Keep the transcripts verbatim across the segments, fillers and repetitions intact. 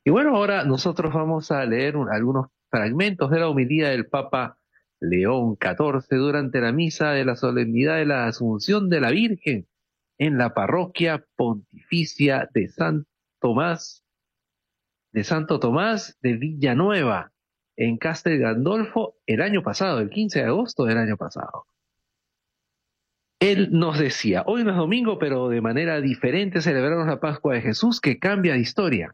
Y bueno, ahora nosotros vamos a leer un- algunos fragmentos de la homilía del Papa León catorce durante la misa de la solemnidad de la Asunción de la Virgen en la parroquia pontificia de San Tomás, de Santo Tomás de Villanueva, en Castel Gandolfo, el año pasado, el quince de agosto del año pasado. Él nos decía, hoy no es domingo, pero de manera diferente celebramos la Pascua de Jesús que cambia de historia.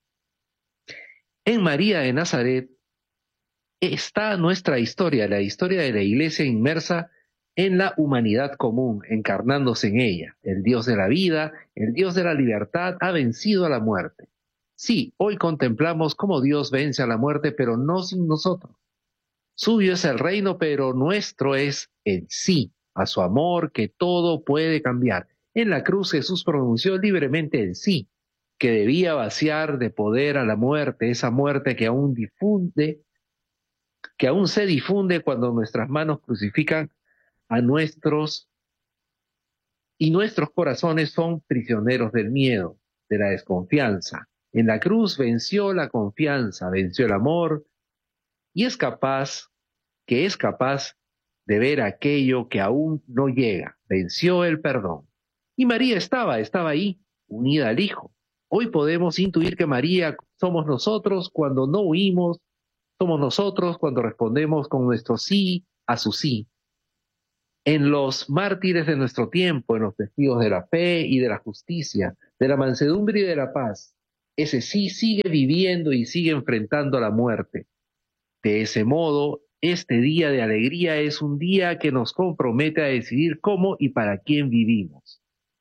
En María de Nazaret está nuestra historia, la historia de la Iglesia inmersa en la humanidad común, encarnándose en ella. El Dios de la vida, el Dios de la libertad, ha vencido a la muerte. Sí, hoy contemplamos cómo Dios vence a la muerte, pero no sin nosotros. Suyo es el reino, pero nuestro es el sí, a su amor que todo puede cambiar. En la cruz Jesús pronunció libremente el sí, que debía vaciar de poder a la muerte, esa muerte que aún difunde que aún se difunde cuando nuestras manos crucifican a nuestros y nuestros corazones son prisioneros del miedo, de la desconfianza. En la cruz venció la confianza, venció el amor y es capaz, que es capaz de ver aquello que aún no llega. Venció el perdón. Y María estaba, estaba ahí, unida al Hijo. Hoy podemos intuir que María somos nosotros cuando no huimos, somos nosotros cuando respondemos con nuestro sí a su sí. En los mártires de nuestro tiempo, en los testigos de la fe y de la justicia, de la mansedumbre y de la paz, ese sí sigue viviendo y sigue enfrentando a la muerte. De ese modo, este día de alegría es un día que nos compromete a decidir cómo y para quién vivimos.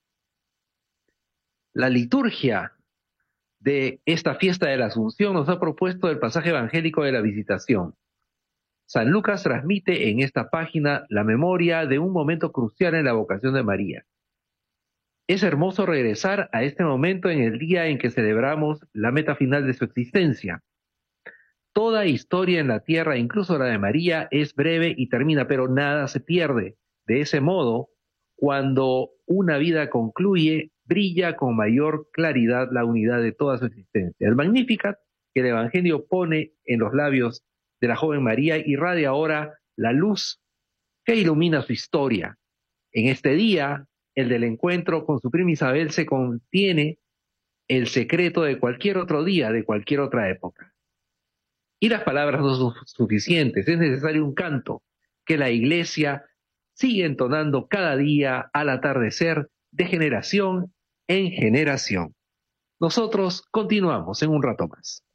La liturgia de esta fiesta de la Asunción nos ha propuesto el pasaje evangélico de la Visitación. San Lucas transmite en esta página la memoria de un momento crucial en la vocación de María. Es hermoso regresar a este momento en el día en que celebramos la meta final de su existencia. Toda historia en la tierra, incluso la de María, es breve y termina, pero nada se pierde. De ese modo, cuando una vida concluye, brilla con mayor claridad la unidad de toda su existencia. El Magnificat que el Evangelio pone en los labios de la joven María irradia ahora la luz que ilumina su historia. En este día, el del encuentro con su prima Isabel se contiene el secreto de cualquier otro día, de cualquier otra época. Y las palabras no son suficientes, es necesario un canto que la iglesia sigue entonando cada día al atardecer de generación en generación. Nosotros continuamos en un rato más.